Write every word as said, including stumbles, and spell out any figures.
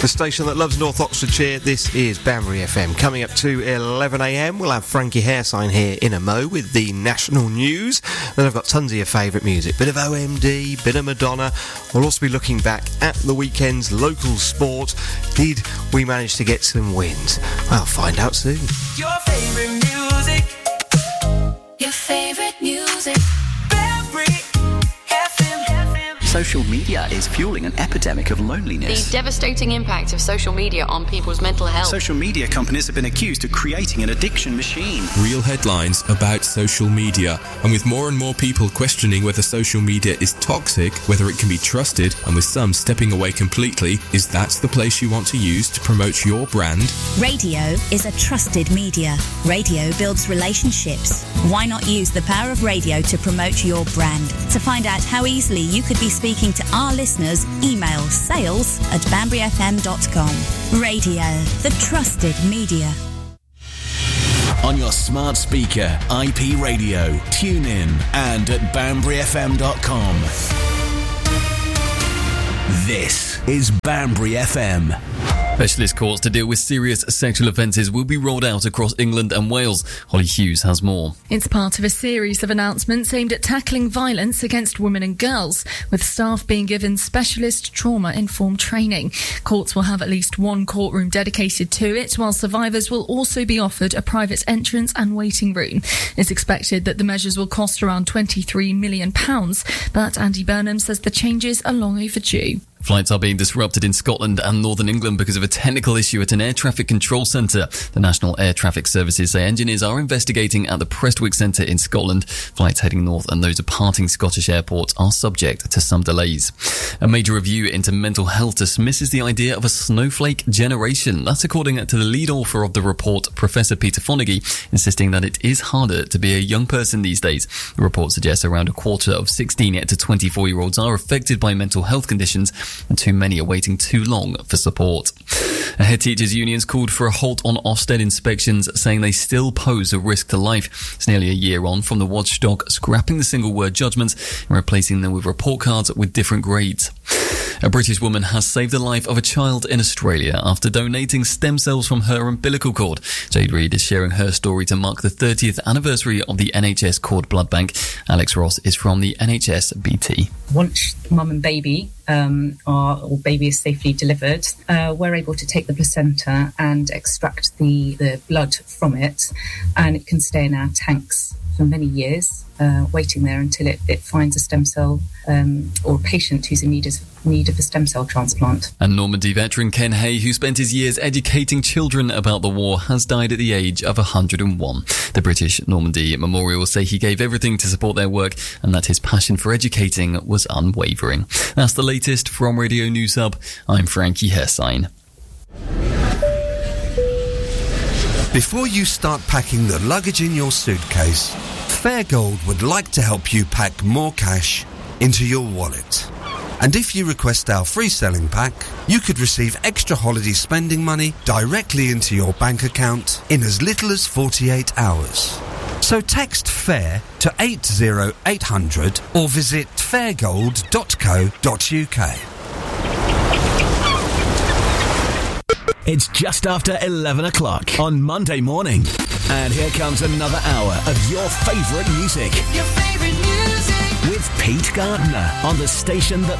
The station that loves North Oxfordshire, this is Banbury F M. Coming up to eleven a m, we'll have Frankie Hairsign here in a mo with the national news. Then I've got tons of your favourite music. Bit of O M D, bit of Madonna. We'll also be looking back at the weekend's local sport. Did we manage to get some wins? Well, find out soon. Your favourite music. Your favourite music. Banbury F M. Social media is fueling an epidemic of loneliness. The devastating impact of social media on people's mental health. Social media companies have been accused of creating an addiction machine. Real headlines about social media. And with more and more people questioning whether social media is toxic, whether it can be trusted, and with some stepping away completely, is that the place you want to use to promote your brand? Radio is a trusted media. Radio builds relationships. Why not use the power of radio to promote your brand? To find out how easily you could be speaking to our listeners, email sales at banbury f m dot com. Radio, the trusted media. On your smart speaker, I P radio, tune in, and at banbury f m dot com. This is Banbury F M. Specialist courts to deal with serious sexual offences will be rolled out across England and Wales. Holly Hughes has more. It's part of a series of announcements aimed at tackling violence against women and girls, with staff being given specialist trauma-informed training. Courts will have at least one courtroom dedicated to it, while survivors will also be offered a private entrance and waiting room. It's expected that the measures will cost around twenty-three million pounds, but Andy Burnham says the changes are long overdue. Flights are being disrupted in Scotland and Northern England because of a technical issue at an air traffic control centre. The National Air Traffic Services say engineers are investigating at the Prestwick Centre in Scotland. Flights heading north and those departing Scottish airports are subject to some delays. A major review into mental health dismisses the idea of a snowflake generation. That's according to the lead author of the report, Professor Peter Fonagy, insisting that it is harder to be a young person these days. The report suggests around a quarter of sixteen to twenty-four-year-olds are affected by mental health conditions, and too many are waiting too long for support. Head teachers' unions called for a halt on Ofsted inspections, saying they still pose a risk to life. It's nearly a year on from the watchdog scrapping the single-word judgments and replacing them with report cards with different grades. A British woman has saved the life of a child in Australia after donating stem cells from her umbilical cord. Jade Reid is sharing her story to mark the thirtieth anniversary of the N H S Cord Blood Bank. Alex Ross is from the N H S B T. Once mum and baby um, are, or baby is safely delivered, uh, we're able to take the placenta and extract the, the blood from it, and it can stay in our tanks for many years, uh, waiting there until it, it finds a stem cell um, or a patient who's in need of, need of a stem cell transplant. And Normandy veteran Ken Hay, who spent his years educating children about the war, has died at the age of one hundred and one. The British Normandy Memorial say he gave everything to support their work and that his passion for educating was unwavering. That's the latest from Radio News Hub. I'm Frankie Hairsign. Before you start packing the luggage in your suitcase, Fairgold would like to help you pack more cash into your wallet. And if you request our free selling pack, you could receive extra holiday spending money directly into your bank account in as little as forty-eight hours. So text FAIR to eight zero eight hundred or visit fairgold dot co dot uk. It's just after eleven o'clock on Monday morning. And here comes another hour of your favourite music. Your favourite music. With Pete Gardner on the station that